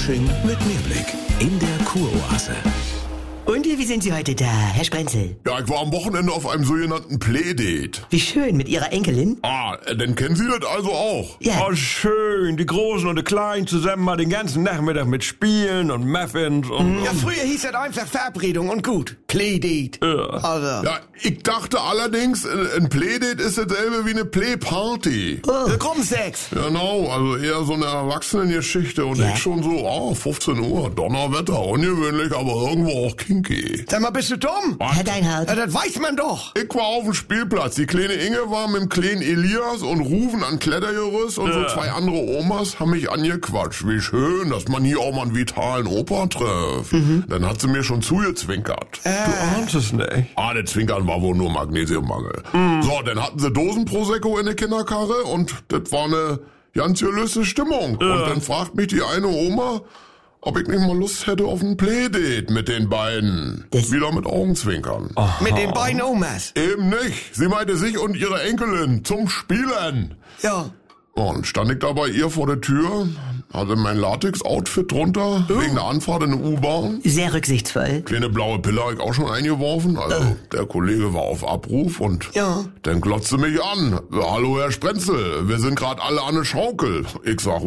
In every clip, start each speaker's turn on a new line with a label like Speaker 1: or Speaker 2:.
Speaker 1: Fasching mit Mehrblick in der Kuroase.
Speaker 2: Und wie sind Sie heute da, Herr Sprenzel?
Speaker 3: Ja, ich war am Wochenende auf einem sogenannten Playdate.
Speaker 2: Wie schön, mit Ihrer Enkelin?
Speaker 3: Dann kennen Sie das also auch?
Speaker 2: Ja.
Speaker 4: Oh, schön, die Großen und die Kleinen zusammen mal den ganzen Nachmittag mit Spielen und Muffins und...
Speaker 5: Ja, früher hieß das einfach Verabredung und gut. Playdate. Also.
Speaker 3: Ja, ich dachte allerdings, ein Playdate ist dasselbe wie eine Playparty.
Speaker 5: Gruppensex.
Speaker 3: Genau, also eher so eine Erwachsenengeschichte und
Speaker 2: Ja.
Speaker 3: ich schon so, 15 Uhr, Donnerwetter, ungewöhnlich, aber irgendwo auch kinky.
Speaker 5: Sag mal, bist du dumm?
Speaker 2: Herr Deinhardt.
Speaker 5: Ja, das weiß man doch.
Speaker 3: Ich war auf dem Spielplatz, die kleine Inge war mit dem kleinen Elias und Rufen an Klettergerüst und so 2 andere Omas haben mich angequatscht. Wie schön, dass man hier auch mal einen vitalen Opa trifft. Dann hat sie mir schon zugezwinkert.
Speaker 4: Du ahnst es nicht.
Speaker 3: Der Zwinkern war wohl nur Magnesiummangel. So, dann hatten sie Dosenprosecco in der Kinderkarre und das war eine ganz gelöste Stimmung. Und dann fragt mich die eine Oma, ob ich nicht mal Lust hätte auf ein Playdate mit den beiden.
Speaker 2: Das-
Speaker 3: Wieder mit Augenzwinkern.
Speaker 5: Mit den beiden Omas.
Speaker 3: Eben nicht. Sie meinte sich und ihre Enkelin zum Spielen.
Speaker 5: Ja.
Speaker 3: Und stand ich da bei ihr vor der Tür, hatte mein Latex-Outfit drunter, wegen der Anfahrt in der U-Bahn.
Speaker 2: Sehr rücksichtsvoll.
Speaker 3: Kleine blaue Pille hab ich auch schon eingeworfen. Also der Kollege war auf Abruf und
Speaker 5: Ja.
Speaker 3: dann glotzte mich an. Hallo Herr Sprenzel, wir sind gerade alle an der Schaukel. Ich sag,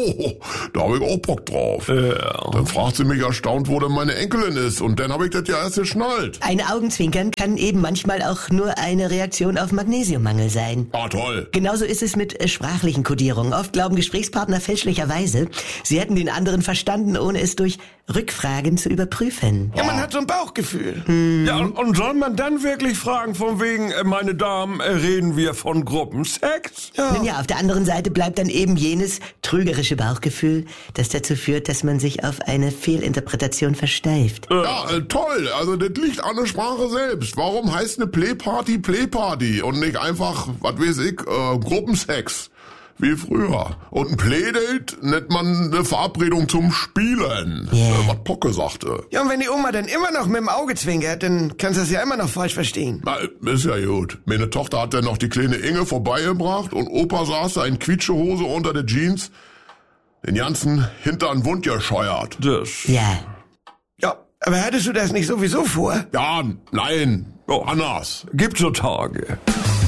Speaker 3: da hab ich auch Bock drauf. Dann fragt sie mich erstaunt, wo denn meine Enkelin ist. Und dann hab ich das ja erst geschnallt.
Speaker 2: Ein Augenzwinkern kann eben manchmal auch nur eine Reaktion auf Magnesiummangel sein.
Speaker 3: Toll.
Speaker 2: Genauso ist es mit sprachlichen Kodierungen. Oft glauben Gesprächspartner fälschlicherweise, sie hätten den anderen verstanden, ohne es durch Rückfragen zu überprüfen.
Speaker 5: Ja, man hat so ein Bauchgefühl.
Speaker 4: Ja, und soll man dann wirklich fragen, von wegen, meine Damen, reden wir von Gruppensex?
Speaker 2: Nun ja, auf der anderen Seite bleibt dann eben jenes trügerische Bauchgefühl, das dazu führt, dass man sich auf eine Fehlinterpretation versteift.
Speaker 3: Ja, toll. Also das liegt an der Sprache selbst. Warum heißt eine Playparty Playparty und nicht einfach, was weiß ich, Gruppensex? Wie früher. Und ein Playdate nennt man eine Verabredung zum Spielen.
Speaker 2: Yeah.
Speaker 3: Was Pocke sagte.
Speaker 5: Ja, und wenn die Oma dann immer noch mit dem Auge zwinkert, dann kannst du das ja immer noch falsch verstehen.
Speaker 3: Na, ist ja gut. Meine Tochter hat dann noch die kleine Inge vorbeigebracht und Opa saß da in Quietschehose unter der Jeans, den ganzen Hintern wund gescheuert.
Speaker 4: Das...
Speaker 2: Ja.
Speaker 5: Ja, aber hattest du das nicht sowieso vor?
Speaker 3: Ja, nein, anders.
Speaker 4: Gibt so Tage.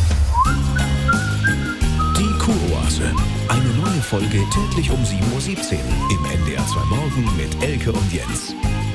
Speaker 1: Die Kuroase. Eine neue Folge täglich um 7:17 Uhr im NDR 2 Morgen mit Elke und Jens.